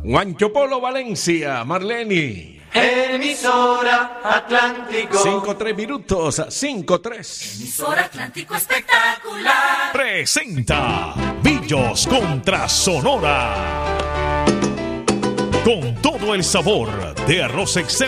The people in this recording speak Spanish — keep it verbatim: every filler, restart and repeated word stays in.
Juancho Polo Valencia, Marleni. Emisora Atlántico. Cinco tres minutos, cinco tres. Emisora Atlántico espectacular. Presenta Billos contra Sonora. Con todo el sabor de Arroz Excel